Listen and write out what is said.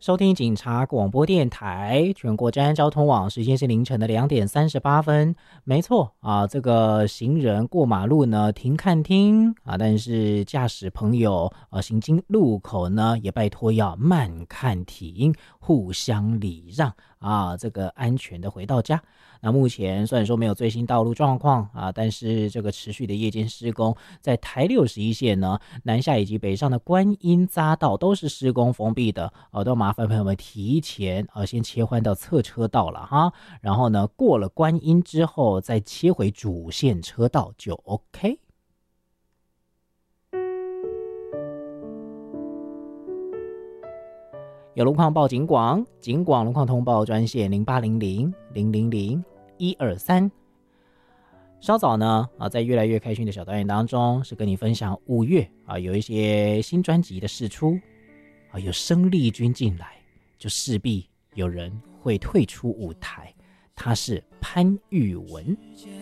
收听警察广播电台全国治安交通网，时间是凌晨的2点38分。没错啊，这个行人过马路呢，停看听啊，但是驾驶朋友行经路口呢，也拜托要慢看停，互相礼让啊，这个安全的回到家。那目前虽然说没有最新道路状况啊，但是这个持续的夜间施工，在台61线呢，南下以及北上的观音匝道都是施工封闭的，都麻烦朋友们提前先切换到侧车道了哈，然后呢过了观音之后再切回主线车道就 OK。有路况报警广，警广路况通报专线0800-000-123。稍早呢在越来越开心的小单元当中，是跟你分享5月有一些新专辑的释出有生力军进来，就势必有人会退出舞台，他是潘裕文。